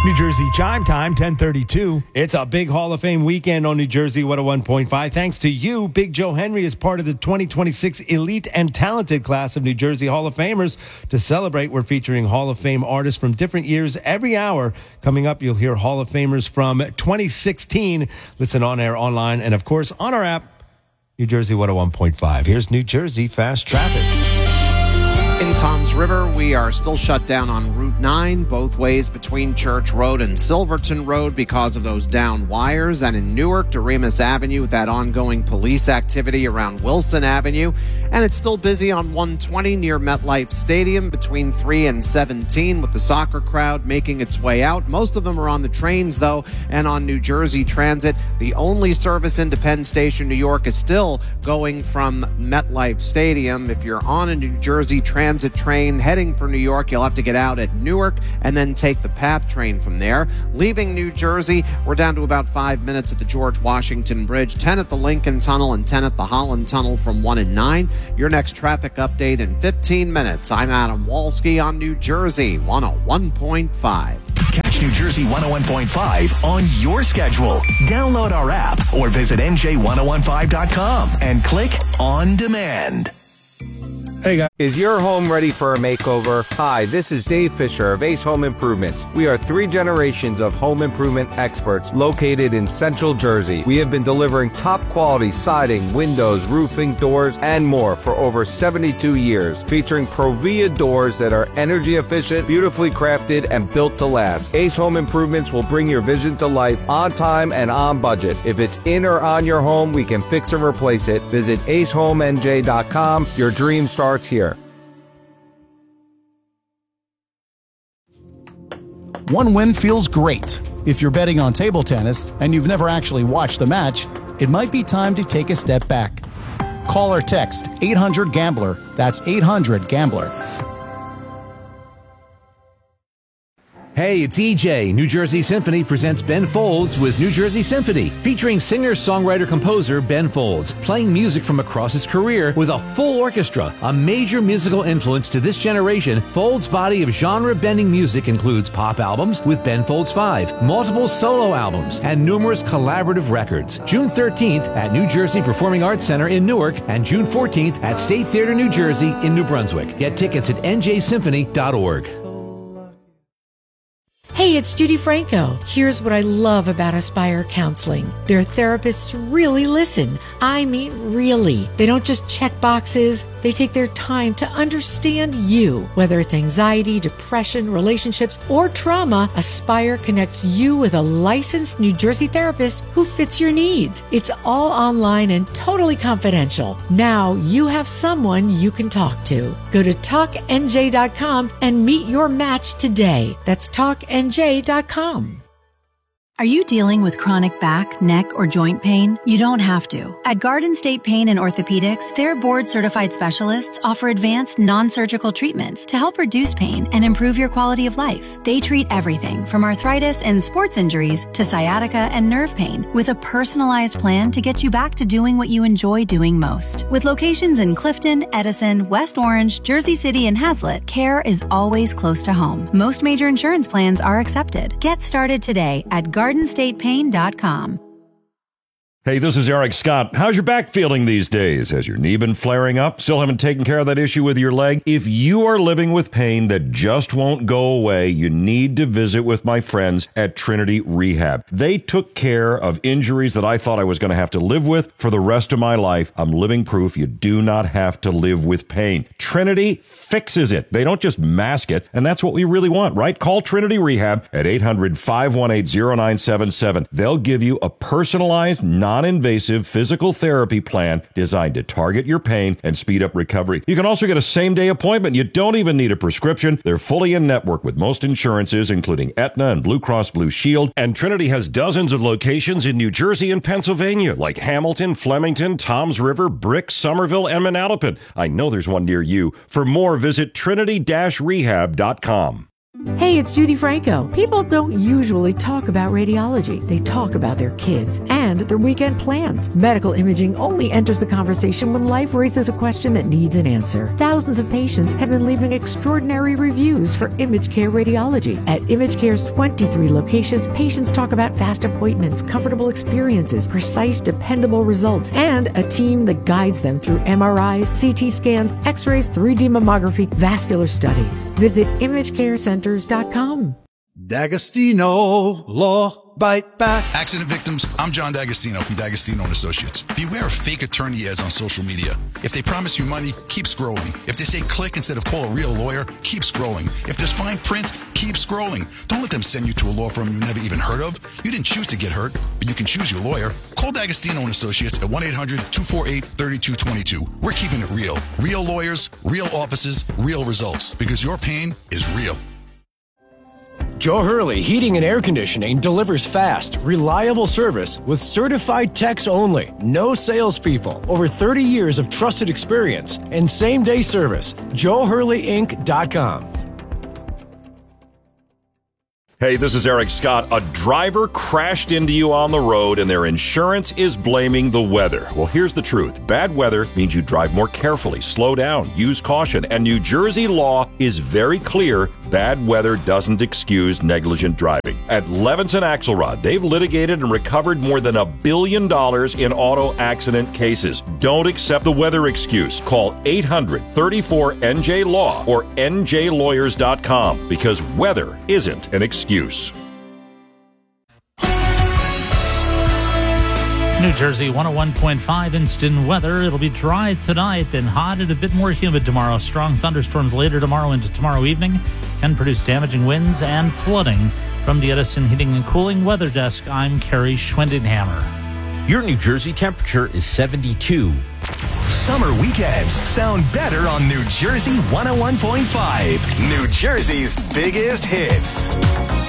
New Jersey Chime Time, 10:32. It's a big Hall of Fame weekend on New Jersey 101.5. Thanks to you, Big Joe Henry is part of the 2026 Elite and Talented class of New Jersey Hall of Famers. To celebrate, we're featuring Hall of Fame artists from different years every hour. Coming up, you'll hear Hall of Famers from 2016. Listen on air, online, and of course on our app, New Jersey 101.5. Here's New Jersey Fast Traffic. In Toms River, we are still shut down on Route 9, both ways between Church Road and Silverton Road because of those down wires. And in Newark, Doremus Avenue with that ongoing police activity around Wilson Avenue. And it's still busy on 120 near MetLife Stadium between 3 and 17 with the soccer crowd making its way out. Most of them are on the trains, though, and on New Jersey Transit. The only service in Penn Station, New York, is still going from MetLife Stadium. If you're on a New Jersey Transit train heading for New York, you'll have to get out at Newark and then take the PATH train from there. Leaving New Jersey, we're down to about 5 minutes at the George Washington Bridge, 10 at the Lincoln Tunnel, and 10 at the Holland Tunnel from 1 and 9. Your next traffic update in 15 minutes. I'm Adam Walski on New Jersey 101.5. Catch New Jersey 101.5 on your schedule. Download our app or visit NJ1015.com and click on demand. Hey, guys. Is your home ready for a makeover? Hi, this is Dave Fisher of Ace Home Improvements. We are 3 generations of home improvement experts located in Central Jersey. We have been delivering top quality siding, windows, roofing, doors, and more for over 72 years, featuring Provia doors that are energy efficient, beautifully crafted, and built to last. Ace Home Improvements will bring your vision to life on time and on budget. If it's in or on your home, we can fix or replace it. Visit acehomenj.com. Your dream starts here. One win feels great. If you're betting on table tennis and you've never actually watched the match, it might be time to take a step back. Call or text 800-GAMBLER. That's 800-GAMBLER. Hey, it's EJ. New Jersey Symphony presents Ben Folds with New Jersey Symphony, featuring singer-songwriter-composer Ben Folds, playing music from across his career with a full orchestra. A major musical influence to this generation, Folds' body of genre-bending music includes pop albums with Ben Folds 5, multiple solo albums, and numerous collaborative records. June 13th at New Jersey Performing Arts Center in Newark and June 14th at State Theater, New Jersey in New Brunswick. Get tickets at njsymphony.org. Hey, it's Judy Franco. Here's what I love about Aspire Counseling. Their therapists really listen. I mean, really. They don't just check boxes. They take their time to understand you. Whether it's anxiety, depression, relationships, or trauma, Aspire connects you with a licensed New Jersey therapist who fits your needs. It's all online and totally confidential. Now you have someone you can talk to. Go to talknj.com and meet your match today. That's talknj.com. Are you dealing with chronic back, neck, or joint pain? You don't have to. At Garden State Pain and Orthopedics, their board-certified specialists offer advanced non-surgical treatments to help reduce pain and improve your quality of life. They treat everything from arthritis and sports injuries to sciatica and nerve pain with a personalized plan to get you back to doing what you enjoy doing most. With locations in Clifton, Edison, West Orange, Jersey City, and Hazlet, care is always close to home. Most major insurance plans are accepted. Get started today at GardenStatePain.com. Hey, this is Eric Scott. How's your back feeling these days? Has your knee been flaring up? Still haven't taken care of that issue with your leg? If you are living with pain that just won't go away, you need to visit with my friends at Trinity Rehab. They took care of injuries that I thought I was going to have to live with for the rest of my life. I'm living proof you do not have to live with pain. Trinity fixes it. They don't just mask it, and that's what we really want, right? Call Trinity Rehab at 800-518-0977. They'll give you a personalized, non-invasive physical therapy plan designed to target your pain and speed up recovery. You can also get a same-day appointment. You don't even need a prescription. They're fully in network with most insurances, including Aetna and Blue Cross Blue Shield. And Trinity has dozens of locations in New Jersey and Pennsylvania, like Hamilton, Flemington, Toms River, Brick, Somerville, and Manalapan. I know there's one near you. For more, visit trinity-rehab.com. Hey, it's Judy Franco. People don't usually talk about radiology. They talk about their kids and their weekend plans. Medical imaging only enters the conversation when life raises a question that needs an answer. Thousands of patients have been leaving extraordinary reviews for ImageCare Radiology. At ImageCare's 23 locations, patients talk about fast appointments, comfortable experiences, precise, dependable results, and a team that guides them through MRIs, CT scans, X-rays, 3D mammography, vascular studies. Visit ImageCareCenters.com. D'Agostino Law Bite Back. Accident victims, I'm John D'Agostino from D'Agostino & Associates. Beware of fake attorney ads on social media. If they promise you money, keep scrolling. If they say click instead of call a real lawyer, keep scrolling. If there's fine print, keep scrolling. Don't let them send you to a law firm you never even heard of. You didn't choose to get hurt, but you can choose your lawyer. Call D'Agostino & Associates at 1-800-248-3222. We're keeping it real. Real lawyers, real offices, real results. Because your pain is real. Joe Hurley Heating and Air Conditioning delivers fast, reliable service with certified techs only. No salespeople. Over 30 years of trusted experience and same-day service. JoeHurleyInc.com. Hey, this is Eric Scott. A driver crashed into you on the road and their insurance is blaming the weather. Well, here's the truth. Bad weather means you drive more carefully, slow down, use caution. And New Jersey law is very clear. Bad weather doesn't excuse negligent driving. At Levinson Axelrod, they've litigated and recovered more than $1 billion in auto accident cases. Don't accept the weather excuse. Call 800-34-NJ-LAW or njlawyers.com because weather isn't an excuse. New Jersey 101.5 instant weather. It'll be dry tonight, then hot and a bit more humid tomorrow. Strong thunderstorms later tomorrow into tomorrow evening can produce damaging winds and flooding. From the Edison Heating and Cooling Weather Desk, I'm Kerry Schwindenhammer. Your New Jersey temperature is 72. Summer weekends sound better on New Jersey 101.5. New Jersey's biggest hits.